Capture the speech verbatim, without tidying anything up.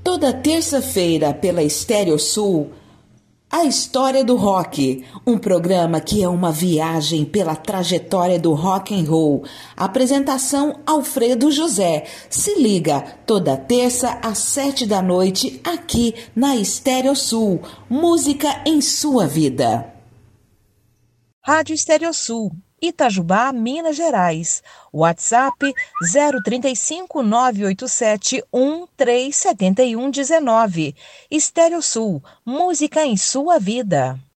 Toda terça-feira pela Estéreo Sul, A História do Rock, um programa que é uma viagem pela trajetória do rock and roll. Apresentação Alfredo José. Se liga, toda terça às sete da noite, aqui na Estéreo Sul. Música em sua vida. Rádio Estéreo Sul, Itajubá, Minas Gerais. WhatsApp zero trinta e cinco, nove oito sete, um três sete um um nove. Estéreo Sul, música em sua vida.